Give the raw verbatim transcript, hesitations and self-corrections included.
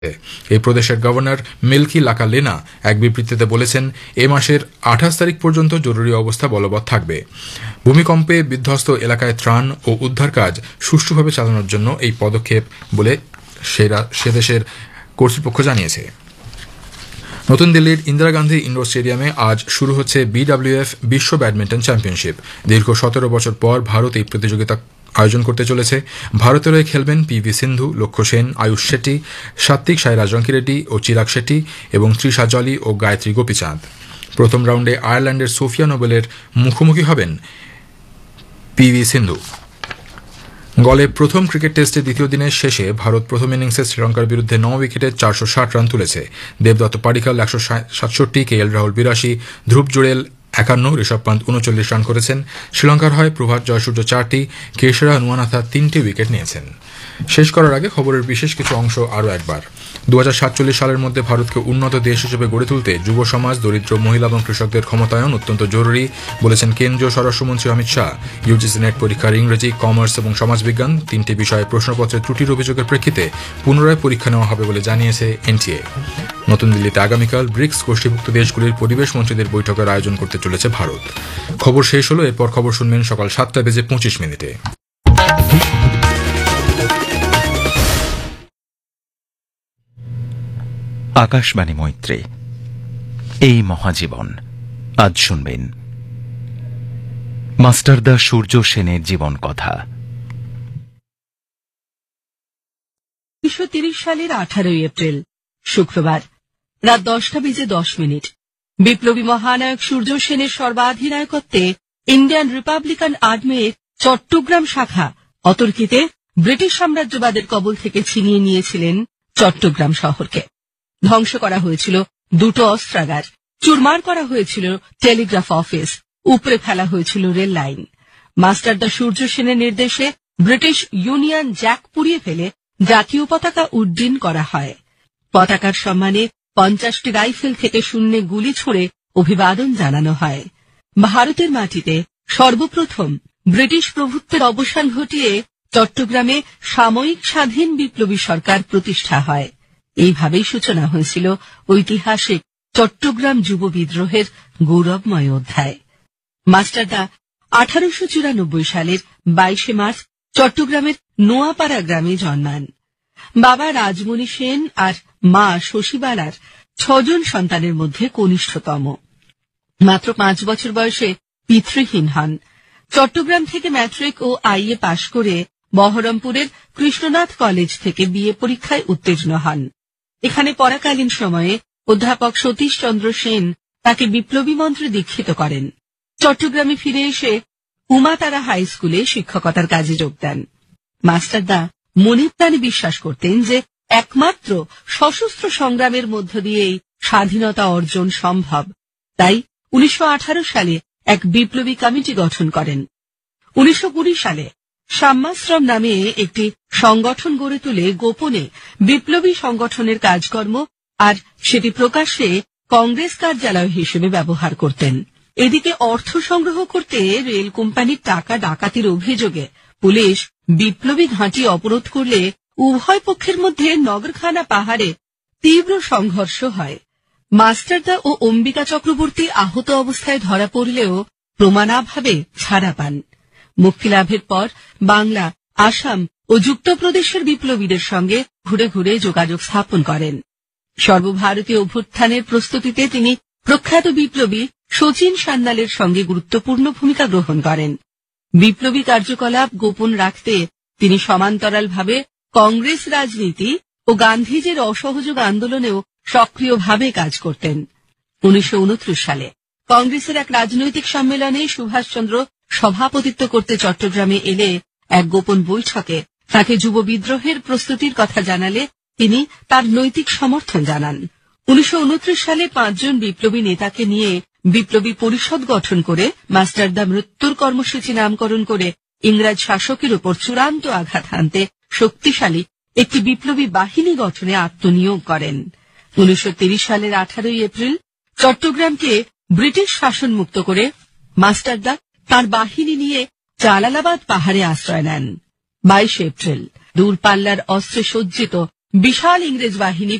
এই প্রদেশের governor milky লাকালেনা এক বিবৃতিতে বলেছেন, এ মাসের আঠাশ তারিখ পর্যন্ত জরুরি অবস্থা বলবৎ থাকবে। ভূমিকম্পে বিধ্বস্ত এলাকায় ত্রাণ ও উদ্ধার কাজ সুষ্ঠুভাবে চালানোর জন্য এই পদক্ষেপ বলে সে দেশের কর্তৃপক্ষ জানিয়েছে। নতুন দিল্লির ইন্দিরা গান্ধী ইন্ডোর স্টেডিয়ামে আজ শুরু হচ্ছে বিডব্লিউএফ বিশ্ব ব্যাডমিন্টন চ্যাম্পিয়নশিপ। দীর্ঘ সতেরো বছর পর ভারত এই প্রতিযোগিতা আয়োজন করতে চলেছে। ভারতের হয়ে খেলবেন পি ভি সিন্ধু, লক্ষ্য সেন, আয়ুষ শেট্টি, সাত্বিক সাইরাজ রঙ্কিরেড্ডি ও চিরাগ শেট্টি এবং তৃষা জলি ও গায়ত্রী গোপীচাঁদ। প্রথম রাউন্ডে আয়ারল্যান্ডের সোফিয়া নোবেলের মুখোমুখি হবেন পি ভি সিন্ধু। গলে প্রথম ক্রিকেট টেস্টের দ্বিতীয় দিনের শেষে ভারত প্রথম ইনিংসে শ্রীলঙ্কার বিরুদ্ধে ন উইকেটে চারশো ষাট রান তুলেছে। দেবদত্ত পাডিক্কাল একশো সাতষট্টি, কে এল রাহুল বিরাশি, ধ্রুব জুড়েল একান্ন, ঋষভ পান্ত উনচল্লিশ রান করেছেন। শ্রীলঙ্কার হয় প্রভাত জয়সূর্য চারটি, কেশরা নুয়ানাথা তিনটি উইকেট নিয়েছেন। শেষ করার আগে খবরের বিশেষ কিছু অংশ আরও একবার। দু হাজার সাতচল্লিশ সালের মধ্যে ভারতকে উন্নত দেশ হিসেবে গড়ে তুলতে যুব সমাজ, দরিদ্র মহিলা এবং কৃষকদের ক্ষমতায়ন অত্যন্ত জরুরি বলেছেন কেন্দ্রীয় স্বরাষ্ট্রমন্ত্রী অমিত শাহ। ইউজিসি নেট পরীক্ষার ইংরেজি, কমার্স এবং সমাজবিজ্ঞান তিনটি বিষয়ে প্রশ্নপত্রের ত্রুটির অভিযোগের প্রেক্ষিতে পুনরায় পরীক্ষা নেওয়া হবে বলে জানিয়েছে এনটিএ। নতুন দিল্লিতে আগামীকাল ব্রিক্স গোষ্ঠীভুক্ত দেশগুলির পরিবেশ মন্ত্রীদের বৈঠকের আয়োজন করতে চলেছে ভারত। খবর শেষ হলো। এরপর খবর শুনবেন সকাল সাতটা বেজে পঁচিশ মিনিটে। আকাশবাণী মৈত্রী, এই মহাজীবন। আজ শুনবেন মাস্টারদা সূর্য সেনের জীবন কথা। উনিশশো তিরিশ সালের আঠারোই এপ্রিল শুক্রবার রাত দশটা বেজে দশ মিনিট বিপ্লবী মহানায়ক সূর্য সেনের সর্বাধিনায়কত্বে ইন্ডিয়ান রিপাবলিকান আর্মির চট্টগ্রাম শাখা অতর্কিতে ব্রিটিশ সাম্রাজ্যবাদের কবল থেকে ছিনিয়ে নিয়েছিলেন চট্টগ্রাম শহরকে। ধ্বংস করা হয়েছিল দুটো অস্ত্রাগার, চুরমার করা হয়েছিল টেলিগ্রাফ অফিস, উপড়ে ফেলা হয়েছিল রেল লাইন। মাস্টারদা সূর্য সেনের নির্দেশে ব্রিটিশ ইউনিয়ন জ্যাক পুড়িয়ে ফেলে জাতীয় পতাকা উড্ডীন করা হয়। পতাকার সম্মানে পঞ্চাশটি রাইফেল থেকে শূন্যে গুলি ছুঁড়ে অভিবাদন জানানো হয়। ভারতের মাটিতে সর্বপ্রথম ব্রিটিশ প্রভুত্বের অবসান ঘটিয়ে চট্টগ্রামে সাময়িক স্বাধীন বিপ্লবী সরকার প্রতিষ্ঠা হয়। এইভাবেই সূচনা হয়েছিল ঐতিহাসিক চট্টগ্রাম যুব বিদ্রোহের গৌরবময় অধ্যায়। মাস্টারদা আঠারোশো চুরানব্বই সালের বাইশে মার্চ চট্টগ্রামের নোয়াপাড়া গ্রামে জন্মান। বাবা রাজমণি সেন আর মা শশীবালার ছজন সন্তানের মধ্যে কনিষ্ঠতম। মাত্র পাঁচ বছর বয়সে পিতৃহীন হন। চট্টগ্রাম থেকে ম্যাট্রিক ও আইএ পাশ করে বহরমপুরের কৃষ্ণনাথ কলেজ থেকে বিএ পরীক্ষায় উত্তীর্ণ হন। এখানে পড়াকালীন সময়ে অধ্যাপক সতীশ চন্দ্র সেন তাকে বিপ্লবী মন্ত্রে দীক্ষিত করেন। চট্টগ্রামে ফিরে এসে উমাতারা হাই স্কুলে শিক্ষকতার কাজে যোগ দেন। মাস্টারদা মনে প্রাণে বিশ্বাস করতেন যে একমাত্র সশস্ত্র সংগ্রামের মধ্য দিয়েই স্বাধীনতা অর্জন সম্ভব। তাই উনিশশো আঠারো সালে এক বিপ্লবী কমিটি গঠন করেন। উনিশশো কুড়ি সালে সাম্যাশ্রম নামে একটি সংগঠন গড়ে তুলে গোপনে বিপ্লবী সংগঠনের কাজকর্ম আর সেটি প্রকাশ্যে কংগ্রেস কার্যালয় হিসেবে ব্যবহার করতেন। এদিকে অর্থ সংগ্রহ করতে রেল কোম্পানির টাকা ডাকাতির অভিযোগে পুলিশ বিপ্লবী ঘাঁটি অবরোধ করলে উভয় পক্ষের মধ্যে নগরখানা পাহাড়ে তীব্র সংঘর্ষ হয়। মাস্টারদা ও অম্বিকা চক্রবর্তী আহত অবস্থায় ধরা পড়লেও প্রমাণাভাবে ছাড়া পান। মুক্তিলাভের পর বাংলা, আসাম ও যুক্তপ্রদেশের বিপ্লবীদের সঙ্গে ঘুরে ঘুরে যোগাযোগ স্থাপন করেন। সর্বভারতীয় অভ্যুত্থানের প্রস্তুতিতে তিনি প্রখ্যাত বিপ্লবী শচীন সান্যালের সঙ্গে গুরুত্বপূর্ণ ভূমিকা গ্রহণ করেন। বিপ্লবী কার্যকলাপ গোপন রাখতে তিনি সমান্তরালভাবে কংগ্রেস রাজনীতি ও গান্ধীজির অসহযোগ আন্দোলনেও সক্রিয়ভাবে কাজ করতেন। উনিশশো উনত্রিশ সালে কংগ্রেসের এক রাজনৈতিক সম্মেলনে সুভাষচন্দ্র সভাপতিত্ব করতে চট্টগ্রামে এলে এক গোপন বৈঠকে তাকে যুব বিদ্রোহের প্রস্তুতির কথা জানালে তিনি তার নৈতিক সমর্থন জানান। উনিশশো উনত্রিশ সালে পাঁচজন বিপ্লবী নেতাকে নিয়ে বিপ্লবী পরিষদ গঠন করে মাস্টারদা মৃত্যুর কর্মসূচি নামকরণ করে ইংরেজ শাসকের উপর চূড়ান্ত আঘাত হানতে শক্তিশালী একটি বিপ্লবী বাহিনী গঠনে আত্মনিয়োগ করেন। উনিশশো তিরিশ সালের আঠারোই এপ্রিল চট্টগ্রামকে ব্রিটিশ শাসন মুক্ত করে মাস্টারদা তাঁর বাহিনী নিয়ে জালালাবাদ পাহাড়ে আশ্রয় নেন। বাইশে এপ্রিল দূরপাল্লার অস্ত্রে সজ্জিত বিশাল ইংরেজ বাহিনী